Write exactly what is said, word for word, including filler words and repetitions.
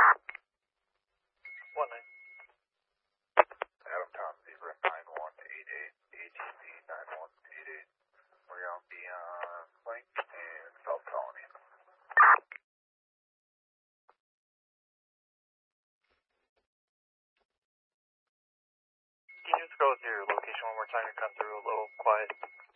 One nine. Adam Tom Zebra nine one eight eight, A T V nine one eight eight. We're going to be on Plank and South Colony. Can you just go with your location one more time? You come through a little quiet.